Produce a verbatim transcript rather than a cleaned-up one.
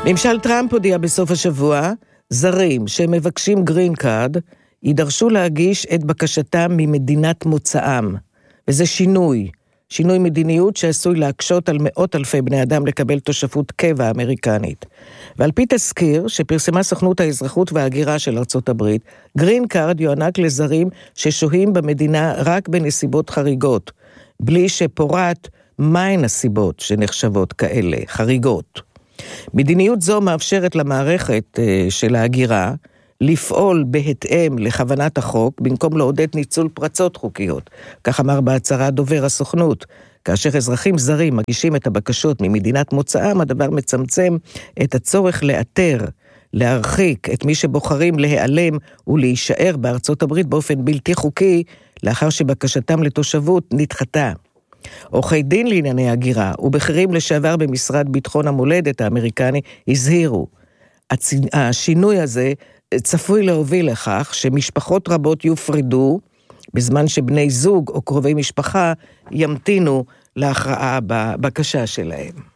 ממשל טראמפ הודיע בסוף השבוע, זרים שמבקשים גרין קארד יידרשו להגיש את בקשתם ממדינת מוצאם. וזה שינוי, שינוי מדיניות שעשוי להקשות על מאות אלפי בני אדם לקבל תושבות קבע אמריקנית. ועל פי תזכיר שפרסמה סוכנות האזרחות וההגירה של ארצות הברית, גרין קארד יוענק לזרים ששוהים במדינה רק בנסיבות חריגות, בלי שפורט מהן הסיבות שנחשבות כאלה, חריגות. מדיניות זו מאפשרת למערכת של ההגירה לפעול בהתאם לכוונת החוק, במקום לעודד ניצול פרצות חוקיות. כך אמר בהצהרה דובר הסוכנות. כאשר אזרחים זרים מגישים את הבקשות ממדינת מוצאם, הדבר מצמצם את הצורך לאתר, להרחיק את מי שבוחרים להיעלם ולהישאר בארצות הברית באופן בלתי חוקי, לאחר שבקשתם לתושבות נדחתה. עורכי דין לענייני הגירה ובכירים לשעבר במשרד ביטחון המולדת האמריקני הזהירו. השינוי הזה צפוי להוביל לכך שמשפחות רבות יופרדו, בזמן שבני זוג או קרובי משפחה ימתינו להכרעה בבקשה שלהם.